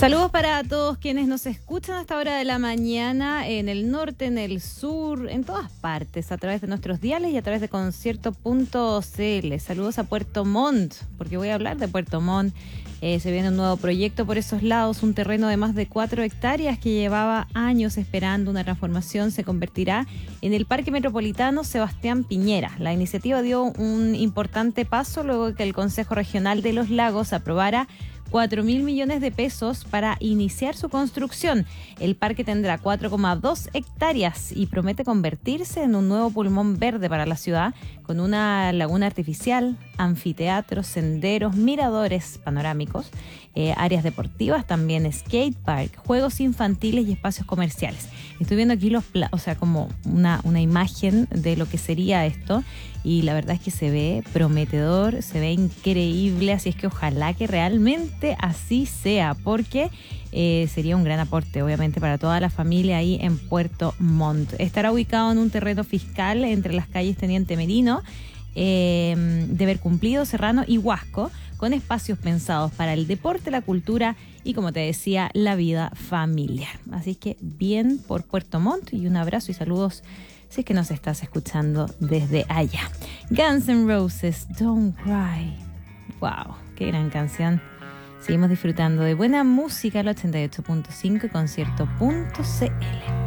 Saludos para todos quienes nos escuchan a esta hora de la mañana en el norte, en el sur, en todas partes, a través de nuestros diales y a través de concierto.cl. Saludos a Puerto Montt, porque voy a hablar de Puerto Montt. Se viene un nuevo proyecto por esos lados, un terreno de más de 4 hectáreas que llevaba años esperando una transformación, se convertirá en el Parque Metropolitano Sebastián Piñera. La iniciativa dio un importante paso luego de que el Consejo Regional de los Lagos aprobara 4.000 millones de pesos para iniciar su construcción. El parque tendrá 4,2 hectáreas y promete convertirse en un nuevo pulmón verde para la ciudad, con una laguna artificial, anfiteatros, senderos, miradores panorámicos, áreas deportivas, también skate park, juegos infantiles y espacios comerciales. Estoy viendo aquí como una imagen de lo que sería esto, y la verdad es que se ve prometedor, se ve increíble, así es que ojalá que realmente así sea, porque sería un gran aporte, obviamente, para toda la familia ahí en Puerto Montt. Estará ubicado en un terreno fiscal entre las calles Teniente Merino, Deber Cumplido, Serrano y Huasco, con espacios pensados para el deporte, la cultura y, como te decía, la vida familiar. Así que bien por Puerto Montt, y un abrazo y saludos si es que nos estás escuchando desde allá. Guns N' Roses, Don't Cry. Wow, qué gran canción. Seguimos disfrutando de buena música al 88.5 y concierto.cl.